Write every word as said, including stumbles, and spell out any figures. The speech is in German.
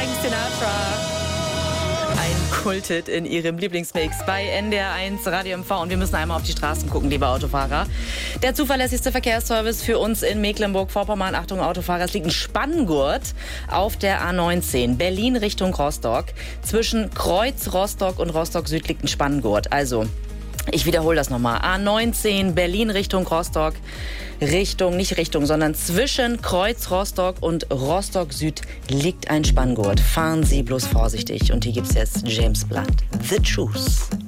Frank Sinatra. Ein Kulthit in ihrem Lieblingsmix bei N D R eins Radio M V. Und wir müssen einmal auf die Straßen gucken, liebe Autofahrer. Der zuverlässigste Verkehrsservice für uns in Mecklenburg-Vorpommern. Achtung, Autofahrer, es liegt ein Spanngurt auf der A neunzehn. Berlin Richtung Rostock. Zwischen Kreuz Rostock und Rostock Süd liegt ein Spanngurt. Also, ich wiederhole das nochmal. A neunzehn, Berlin Richtung Rostock. Richtung, nicht Richtung, sondern zwischen Kreuz Rostock und Rostock Süd liegt ein Spanngurt. Fahren Sie bloß vorsichtig. Und hier gibt's jetzt James Blunt. The Truth.